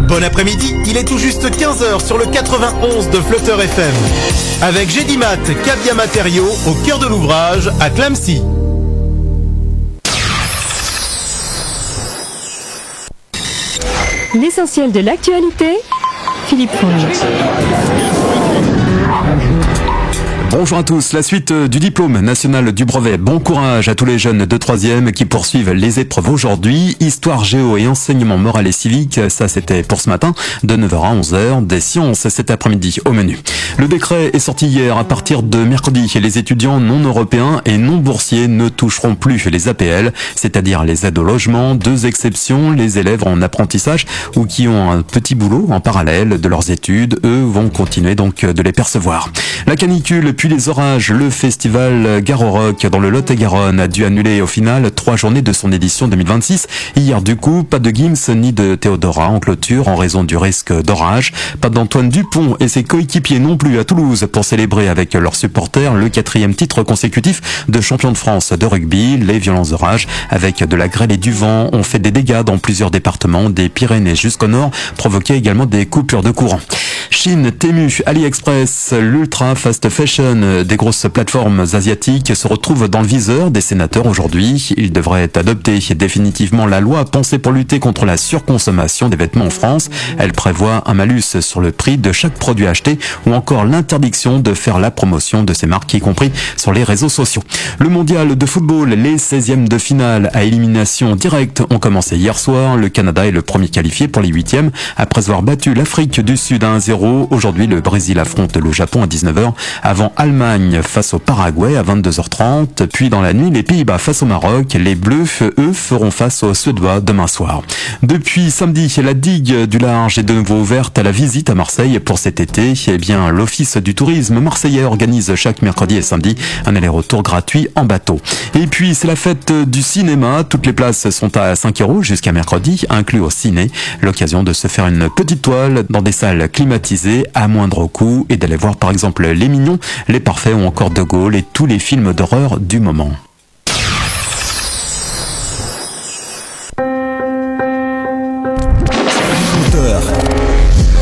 Bon après-midi, il est tout juste 15h sur le 91 de Flutteur FM. Avec Gédimat, Cavia Matériaux, au cœur de l'ouvrage, à Clamecy. L'essentiel de l'actualité, Philippe Fonge. Bonjour à tous, la suite du diplôme national du brevet. Bon courage à tous les jeunes de 3e qui poursuivent les épreuves aujourd'hui. Histoire, géo et enseignement moral et civique, ça c'était pour ce matin, de 9h à 11h. Des sciences cet après-midi au menu. Le décret est sorti hier. À partir de mercredi, les étudiants non européens et non boursiers ne toucheront plus les APL, c'est-à-dire les aides au logement. Deux exceptions, les élèves en apprentissage ou qui ont un petit boulot en parallèle de leurs études, eux vont continuer donc de les percevoir. La canicule puis les orages, le festival Garo Rock dans le Lot-et-Garonne a dû annuler au final 3 journées de son édition 2026. Hier du coup, pas de Gims ni de Théodora en clôture en raison du risque d'orage. Pas d'Antoine Dupont et ses coéquipiers non plus à Toulouse pour célébrer avec leurs supporters le 4e titre consécutif de champion de France de rugby. Les violents orages avec de la grêle et du vent ont fait des dégâts dans plusieurs départements des Pyrénées jusqu'au nord, provoqué également des coupures de courant. Chine, Temu, AliExpress, l'ultra fast fashion des grosses plateformes asiatiques se retrouvent dans le viseur des sénateurs aujourd'hui. Ils devraient adopter définitivement la loi pensée pour lutter contre la surconsommation des vêtements en France. Elle prévoit un malus sur le prix de chaque produit acheté ou encore l'interdiction de faire la promotion de ces marques, y compris sur les réseaux sociaux. Le mondial de football, les 16e de finale à élimination directe ont commencé hier soir. Le Canada est le premier qualifié pour les 8e après avoir battu l'Afrique du Sud à 1-0. Aujourd'hui, le Brésil affronte le Japon à 19h, avant Allemagne face au Paraguay à 22h30. Puis dans la nuit, les Pays-Bas face au Maroc. Les Bleus, eux, feront face aux Suédois demain soir. Depuis samedi, la digue du Large est de nouveau ouverte à la visite à Marseille pour cet été. Eh bien, l'Office du tourisme marseillais organise chaque mercredi et samedi un aller-retour gratuit en bateau. Et puis, c'est la fête du cinéma. Toutes les places sont à 5 € jusqu'à mercredi, inclus au ciné. L'occasion de se faire une petite toile dans des salles climatisées à moindre coût et d'aller voir par exemple Les Mignons, Les Parfaits ou encore De Gaulle et tous les films d'horreur du moment.